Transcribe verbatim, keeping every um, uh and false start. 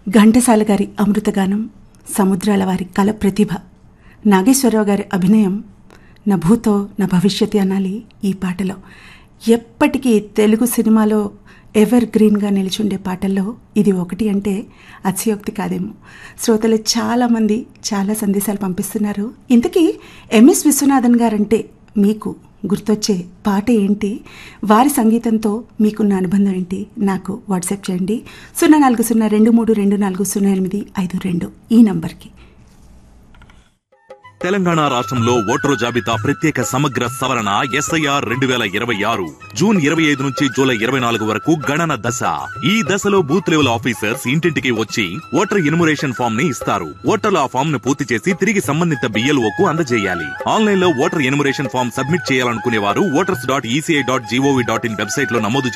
ఘంటసాల గారి అమృతగానం, సముద్రాల వారి కళ ప్రతిభ, నాగేశ్వరరావు గారి అభినయం నా భూతో నా భవిష్యత్తు అనాలి ఈ పాటలో. ఎప్పటికీ తెలుగు సినిమాలో ఎవర్ గ్రీన్గా నిలిచుండే పాటల్లో ఇది ఒకటి అంటే అతిశయోక్తి కాదేమో. శ్రోతలు చాలామంది చాలా సందేశాలు పంపిస్తున్నారు. ఇంతకీ ఎంఎస్ విశ్వనాథన్ గారంటే మీకు గుర్తొచ్చే పాట ఏంటి, వారి సంగీతంతో మీకున్న అనుబంధం ఏంటి, నాకు వాట్సాప్ చేయండి. సున్నా నాలుగు సున్నా రెండు మూడు రెండు నాలుగు సున్నా ఎనిమిది ఐదు రెండు ఈ నంబర్కి. తెలంగాణ రాష్ట్రంలో ఓటరు జాబితా ప్రత్యేక సమగ్ర సవరణ ఎస్ఐఆర్ రెండు వేల ఇరవై ఆరు జూన్ ఇరవై ఐదు నుంచి జూలై ఇరవై నాలుగు వరకు గణన దశ. ఈ దశలో బూత్ లెవెల్ ఆఫీసర్స్ ఇంటింటికి వచ్చి ఓటర్ ఎన్యుమరేషన్ ఫామ్ ని ఇస్తారు. ఓటర్లు ఆ ఫామ్ ను పూర్తి చేసి తిరిగి సంబంధిత బిఎల్ఓకు అందజేయాలి. ఆన్లైన్ లో ఓటర్ ఎన్యుమరేషన్ ఫామ్ సబ్మిట్ చేయాలనుకునే వారు voters dot ECI dot GOV dot in website లో నమోదు